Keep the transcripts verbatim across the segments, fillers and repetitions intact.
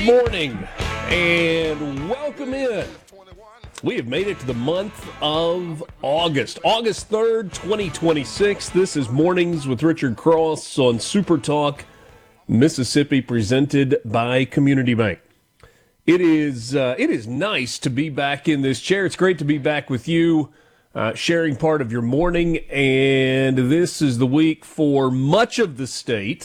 Good morning and welcome in. We have made it to the month of August. August third, twenty twenty-six. This is Mornings with Richard Cross on Super Talk Mississippi, presented by Community Bank. It is uh, it is nice to be back in this chair. It's great to be back with you, uh, sharing part of your morning. And this is the week for much of the state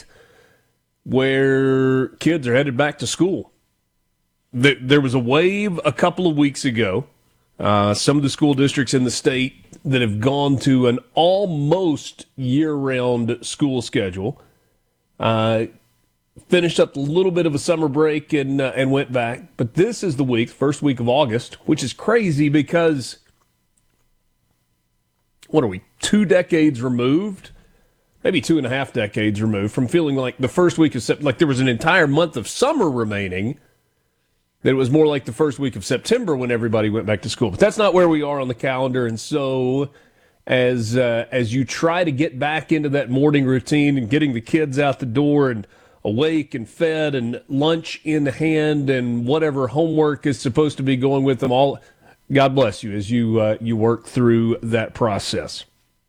where kids are headed back to school. There was a wave a couple of weeks ago. Uh, some of the school districts in the state that have gone to an almost year-round school schedule uh, finished up a little bit of a summer break and uh, and went back. But this is the week, first week of August, which is crazy because, what are we, two decades removed? Maybe two and a half decades removed from feeling like the first week of September, like there was an entire month of summer remaining, that it was more like the first week of September when everybody went back to school. But that's not where we are on the calendar. And so as uh, as you try to get back into that morning routine and getting the kids out the door and awake and fed and lunch in hand and whatever homework is supposed to be going with them all, God bless you as you uh, you work through that process.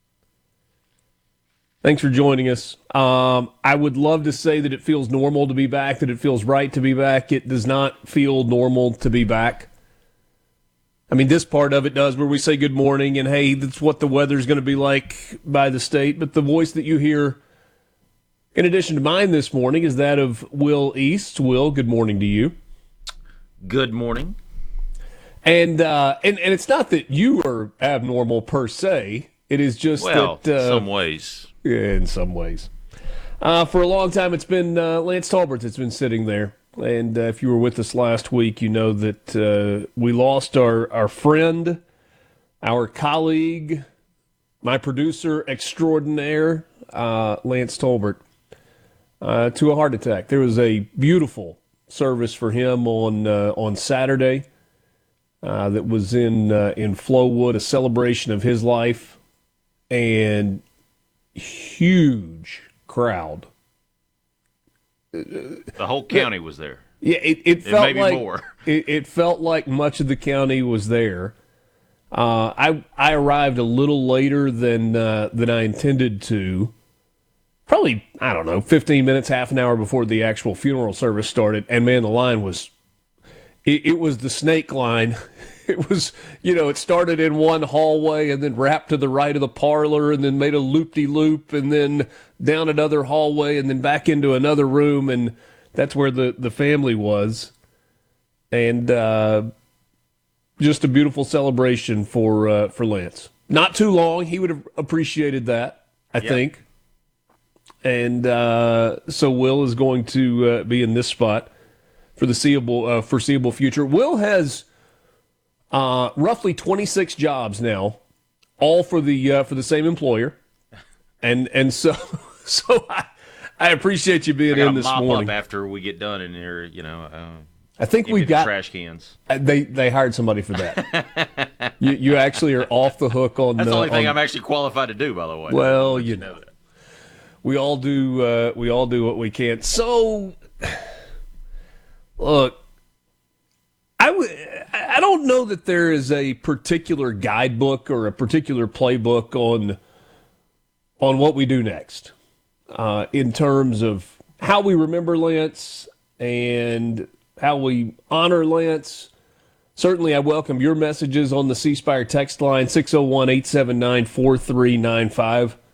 Thanks for joining us. Um, I would love to say that it feels normal to be back, that it feels right to be back. It does not feel normal to be back. I mean, this part of it does, where we say good morning and, hey, that's what the weather's going to be like by the state. But the voice that you hear, in addition to mine this morning, is that of Will East. Will, good morning to you. Good morning. And uh, and, and it's not that you are abnormal per se. It is just well, that... Uh, some ways. In some ways. Uh, for a long time, it's been uh, Lance Talbert that's been sitting there. And uh, if you were with us last week, you know that uh, we lost our, our friend, our colleague, my producer extraordinaire, uh, Lance Talbert, uh, to a heart attack. There was a beautiful service for him on uh, on Saturday uh, that was in uh, in Flowood, a celebration of his life, and huge crowd. The whole county was there. Yeah, it, it felt maybe like more. It, it felt like much of the county was there. Uh, I I arrived a little later than uh, than I intended to. Probably, I don't know, fifteen minutes, half an hour before the actual funeral service started. And man, the line was it, it was the snake line. It was, you know, it started in one hallway and then wrapped to the right of the parlor and then made a loop-de-loop and then down another hallway and then back into another room. And that's where the, the family was. And uh, just a beautiful celebration for uh, for Lance. Not too long. He would have appreciated that, I yep. think. And uh, so Will is going to uh, be in this spot for the foreseeable, uh, foreseeable future. Will has... Uh, roughly twenty-six jobs now, all for the uh, for the same employer, and and so so I, I appreciate you being in this mop morning. Up after we get done in here, you know. Uh, I think we've got trash cans. Uh, they they hired somebody for that. you you actually are off the hook on. That's the only uh, thing on, I'm actually qualified to do, by the way. Well, you know, that. we all do uh, we all do what we can. So, look. I, w- I don't know that there is a particular guidebook or a particular playbook on on what we do next uh, in terms of how we remember Lance and how we honor Lance. Certainly, I welcome your messages on the C Spire text line, six oh one, eight seven nine, four three nine five.